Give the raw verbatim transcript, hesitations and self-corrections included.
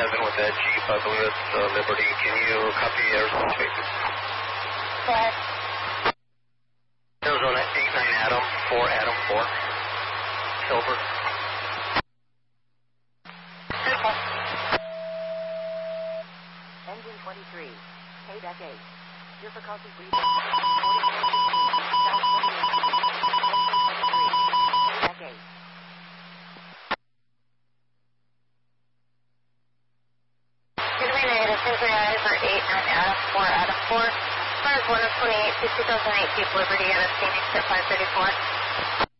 seven with that Jeep, I believe it's uh, Liberty. Can you copy Arizona spaces? Go ahead. Arizona eight nine Adam, four Adam, four. Silver. Okay. Engine twenty-three, K-Deck eight. Difficulty breathing. forty-four fifteen, South twenty-eight. Engine twenty-three, K-Deck eight. Midway negative, Cincinnati for eight nine Adam, four Adam, four. As far as one of twenty-eight, two thousand eight Jeep Liberty, out of Phoenix at five thirty-four.